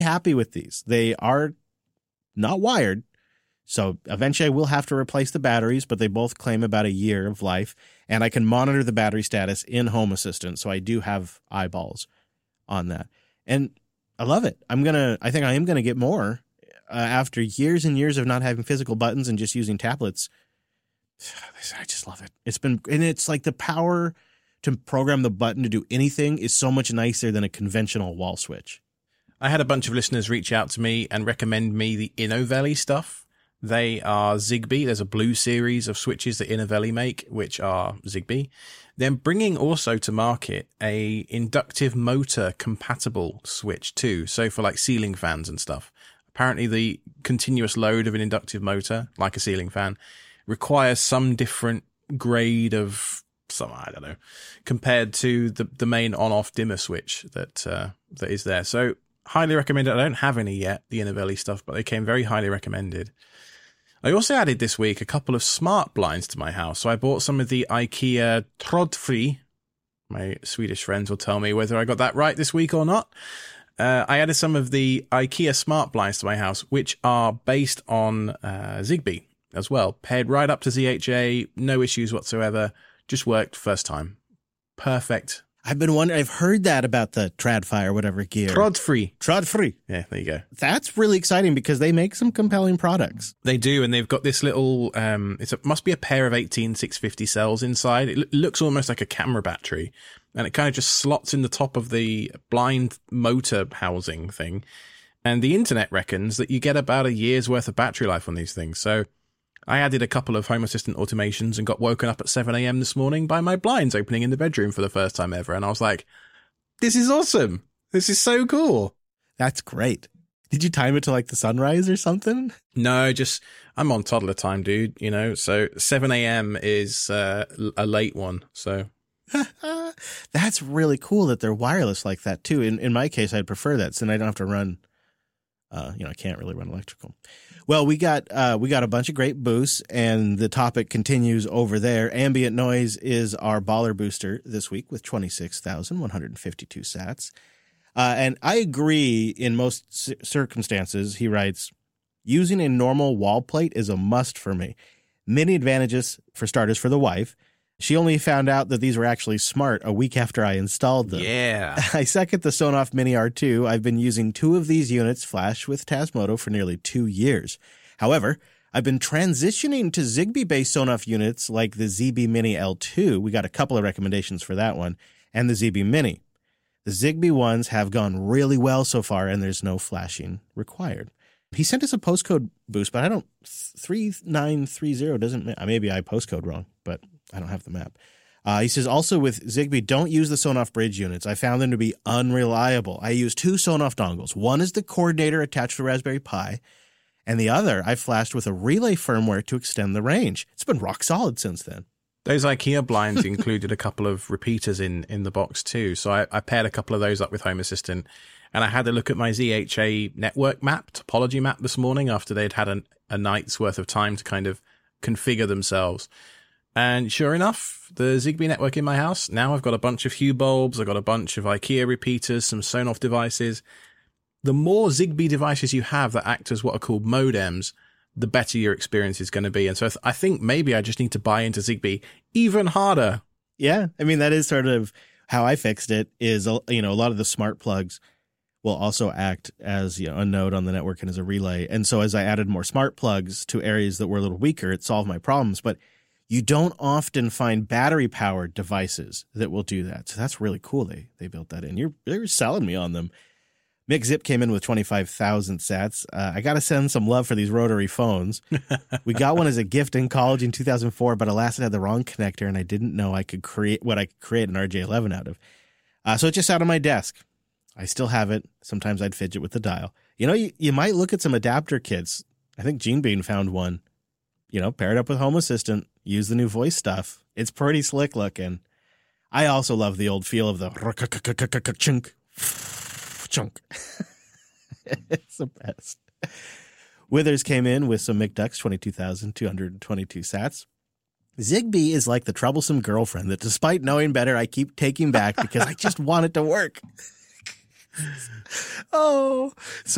happy with these. They are not wired, so eventually I will have to replace the batteries, but they both claim about a year of life, and I can monitor the battery status in Home Assistant, so I do have eyeballs on that. And I love it. I think I am going to get more after years and years of not having physical buttons and just using tablets. I just love it. It's like the power to program the button to do anything is so much nicer than a conventional wall switch. I had a bunch of listeners reach out to me and recommend me the Innovelli stuff. They are Zigbee. There's a blue series of switches that Innovelli make, which are Zigbee. They're bringing also to market a inductive motor compatible switch too. So for like ceiling fans and stuff. Apparently the continuous load of an inductive motor, like a ceiling fan, requires some different grade of I don't know, compared to the main on-off dimmer switch that is there. So highly recommended. I don't have any yet, the Innovelli stuff, but they came very highly recommended. I also added this week a couple of smart blinds to my house. So I bought some of the IKEA Trådfri. My Swedish friends will tell me whether I got that right this week or not. I added some of the IKEA smart blinds to my house, which are based on Zigbee as well. Paired right up to ZHA, no issues whatsoever. Just worked first time. Perfect. I've been wondering, I've heard that about the Tradfi or whatever gear. Trådfri. Yeah, there you go. That's really exciting because they make some compelling products. They do, and they've got this little, must be a pair of 18650 cells inside. It looks almost like a camera battery, and it kind of just slots in the top of the blind motor housing thing. And the internet reckons that you get about a year's worth of battery life on these things. So I added a couple of Home Assistant automations and got woken up at 7 a.m. this morning by my blinds opening in the bedroom for the first time ever. And I was like, this is awesome. This is so cool. That's great. Did you time it to like the sunrise or something? No, I'm on toddler time, dude, so 7 a.m. is a late one. So that's really cool that they're wireless like that too. In my case, I'd prefer that, so I don't have to run, I can't really run electrical. Well, we got a bunch of great boosts, and the topic continues over there. Ambient noise is our baller booster this week with 26,152 sats. And I agree in most circumstances, he writes, using a normal wall plate is a must for me. Many advantages, for starters, for the wife. She only found out that these were actually smart a week after I installed them. Yeah. I second the Sonoff Mini R2. I've been using 2 of these units flash with Tasmodo for nearly 2 years. However, I've been transitioning to Zigbee-based Sonoff units like the ZB Mini L2. We got a couple of recommendations for that one, and the ZB Mini. The Zigbee ones have gone really well so far, and there's no flashing required. He sent us a postcode boost, but 3930 doesn't, maybe I postcode wrong, but I don't have the map. He says, also with Zigbee, don't use the Sonoff bridge units. I found them to be unreliable. I use 2 Sonoff dongles. One is the coordinator attached to the Raspberry Pi, and the other I flashed with a relay firmware to extend the range. It's been rock solid since then. Those IKEA blinds included a couple of repeaters in the box too. So I paired a couple of those up with Home Assistant, and I had a look at my ZHA network map, topology map this morning after they'd had a night's worth of time to kind of configure themselves. And sure enough, the Zigbee network in my house, now I've got a bunch of Hue bulbs, I've got a bunch of IKEA repeaters, some Sonoff devices. The more Zigbee devices you have that act as what are called modems, the better your experience is going to be. And so I think maybe I just need to buy into Zigbee even harder. Yeah, I mean, that is sort of how I fixed it is, a lot of the smart plugs will also act as a node on the network and as a relay. And so as I added more smart plugs to areas that were a little weaker, it solved my problems. But you don't often find battery-powered devices that will do that. So that's really cool. They built that in. You're selling me on them. Mick Zip came in with 25,000 sats. I got to send some love for these rotary phones. We got one as a gift in college in 2004, but alas, it had the wrong connector, and I didn't know I could create what I could create an RJ11 out of. So it just sat on my desk. I still have it. Sometimes I'd fidget with the dial. You might look at some adapter kits. I think Gene Bean found one. Pair it up with Home Assistant. Use the new voice stuff. It's pretty slick looking. I also love the old feel of the chunk. Chunk. It's the best. Withers came in with some McDucks, 22,222 sats. Zigbee is like the troublesome girlfriend that despite knowing better, I keep taking back because I just want it to work. Oh,